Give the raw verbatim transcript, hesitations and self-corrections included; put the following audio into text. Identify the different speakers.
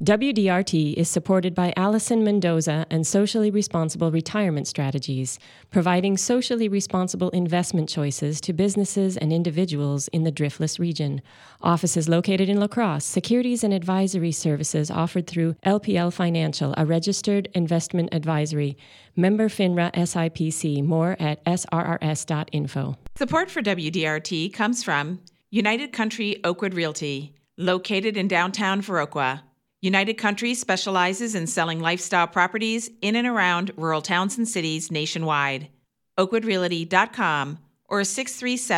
Speaker 1: W D R T is supported by Allison Mendoza and Socially Responsible Retirement Strategies, providing socially responsible investment choices to businesses and individuals in the Driftless region. Offices located in La Crosse, securities and advisory services offered through L P L Financial, a registered investment advisory. Member FINRA S I P C. More at S R R S dot info.
Speaker 2: Support for W D R T comes from United Country Oakwood Realty, located in downtown Viroqua. United Country specializes in selling lifestyle properties in and around rural towns and cities nationwide. oakwood realty dot com or six three seven